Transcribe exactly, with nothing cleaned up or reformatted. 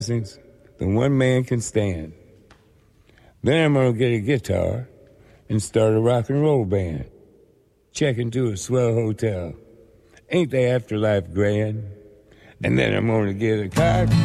blessings than one man can stand. Then I'm gonna get a guitar and start a rock and roll band. Check into a swell hotel. Ain't the afterlife grand? And then I'm gonna get a car.